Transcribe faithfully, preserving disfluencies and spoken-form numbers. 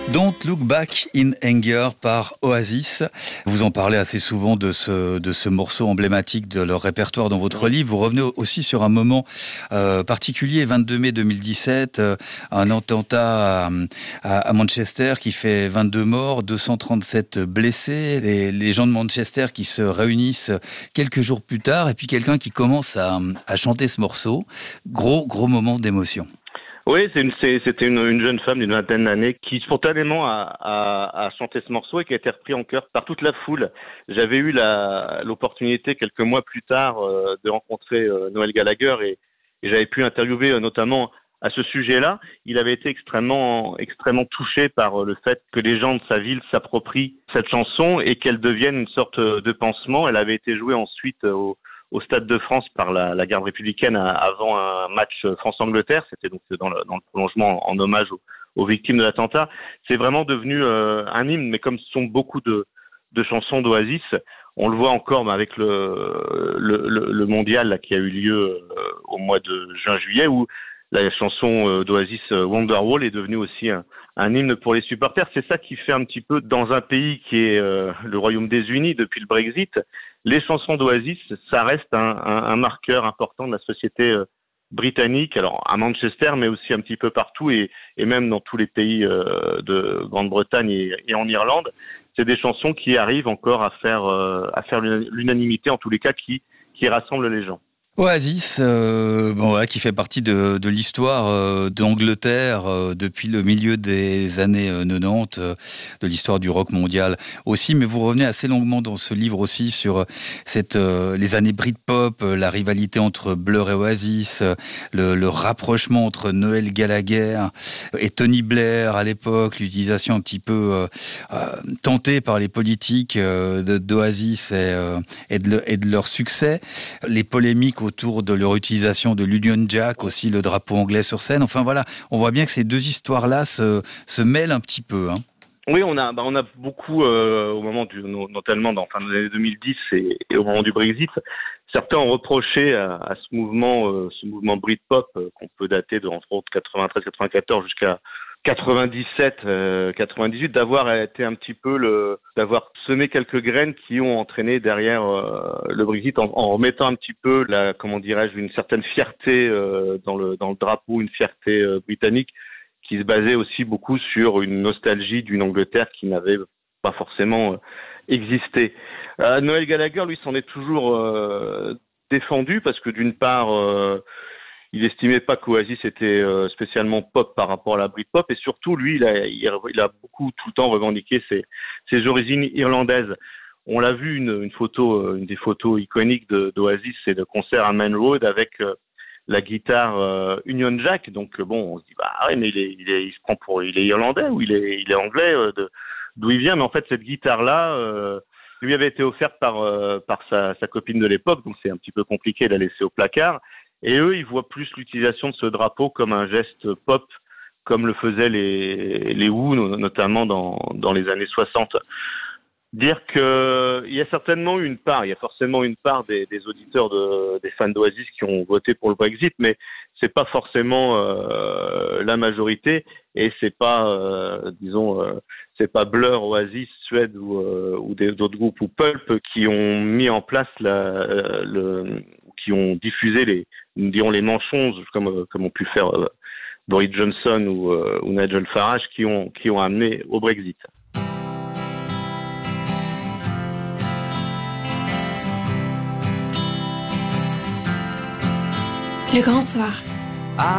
Don't Look Back in Anger par Oasis. Vous en parlez assez souvent de ce, de ce morceau emblématique de leur répertoire dans votre livre. Vous revenez aussi sur un moment euh, particulier, vingt-deux mai deux mille dix-sept, euh, un attentat à, à, à Manchester qui fait vingt-deux morts, deux cent trente-sept blessés. Les, les gens de Manchester qui se réunissent quelques jours plus tard et puis quelqu'un qui commence à, à chanter ce morceau. Gros, gros moment d'émotion. Oui, c'est une, c'est, c'était une, une jeune femme d'une vingtaine d'années qui spontanément a, a, a chanté ce morceau et qui a été repris en chœur par toute la foule. J'avais eu la, l'opportunité quelques mois plus tard euh, de rencontrer euh, Noel Gallagher et, et j'avais pu interviewer euh, notamment à ce sujet-là. Il avait été extrêmement, extrêmement touché par euh, le fait que les gens de sa ville s'approprient cette chanson et qu'elle devienne une sorte de pansement. Elle avait été jouée ensuite euh, au au Stade de France par la, la garde républicaine avant un match France-Angleterre. C'était donc dans le, dans le prolongement en, en hommage aux, aux victimes de l'attentat. C'est vraiment devenu euh, un hymne, mais comme ce sont beaucoup de, de chansons d'Oasis, on le voit encore avec le, le, le, le mondial là, qui a eu lieu euh, au mois de juin-juillet, où la chanson euh, d'Oasis euh, Wonderwall est devenue aussi un, un hymne pour les supporters. C'est ça qui fait un petit peu, dans un pays qui est euh, le Royaume des Unis depuis le Brexit, les chansons d'Oasis, ça reste un, un, un marqueur important de la société euh, britannique, alors à Manchester, mais aussi un petit peu partout et, et même dans tous les pays euh, de Grande-Bretagne et, et en Irlande. C'est des chansons qui arrivent encore à faire, euh, à faire l'unanimité, en tous les cas, qui, qui rassemblent les gens. Oasis, euh, bon, voilà, qui fait partie de, de l'histoire euh, d'Angleterre euh, depuis le milieu des années euh, quatre-vingt-dix, euh, de l'histoire du rock mondial aussi. Mais vous revenez assez longuement dans ce livre aussi sur cette, euh, les années Britpop, euh, la rivalité entre Blur et Oasis, euh, le, le rapprochement entre Noel Gallagher et Tony Blair à l'époque, l'utilisation un petit peu euh, euh, tentée par les politiques euh, de, d'Oasis et, euh, et, de le, et de leur succès, les polémiques autour de leur utilisation de l'Union Jack, aussi le drapeau anglais sur scène. Enfin voilà, on voit bien que ces deux histoires-là se, se mêlent un petit peu. Hein. Oui, on a, bah, on a beaucoup, euh, au moment du, notamment dans fin des années deux mille dix et, et au moment du Brexit, certains ont reproché à, à ce mouvement, euh, ce mouvement Britpop euh, qu'on peut dater de entre autres quatre-vingt-treize quatre-vingt-quatorze jusqu'à quatre-vingt-dix-sept, euh, quatre-vingt-dix-huit, d'avoir été un petit peu le, d'avoir semé quelques graines qui ont entraîné derrière euh, le Brexit en, en remettant un petit peu la, comment dirais-je, une certaine fierté euh, dans le dans le drapeau, une fierté euh, britannique qui se basait aussi beaucoup sur une nostalgie d'une Angleterre qui n'avait pas forcément euh, existé. Euh, Noel Gallagher, lui, s'en est toujours euh, défendu parce que d'une part euh, il estimait pas qu'Oasis était euh, spécialement pop par rapport à la Britpop et surtout lui il a, il a beaucoup tout le temps revendiqué ses, ses origines irlandaises. On l'a vu une, une photo, une des photos iconiques de, d'Oasis, c'est le concert à Main Road avec euh, la guitare euh, Union Jack. Donc bon, on se dit bah ouais mais il est, il est, il se prend pour, il est irlandais ou il est, il est anglais euh, de, d'où il vient. Mais en fait cette guitare là euh, lui avait été offerte par euh, par sa, sa copine de l'époque, donc c'est un petit peu compliqué de la laisser au placard. Et eux, ils voient plus l'utilisation de ce drapeau comme un geste pop, comme le faisaient les, les Who, notamment dans, dans les années soixante. Dire que il y a certainement une part, il y a forcément une part des, des auditeurs de, des fans d'Oasis qui ont voté pour le Brexit, mais c'est pas forcément euh, la majorité et c'est pas, euh, disons, euh, c'est pas Blur, Oasis, Suède ou, euh, ou des, d'autres groupes ou Pulp qui ont mis en place la, le, qui ont diffusé les, nous dirons les mensonges comme comme ont pu faire euh, Boris Johnson ou, euh, ou Nigel Farage qui ont qui ont amené au Brexit. Le Grand Soir.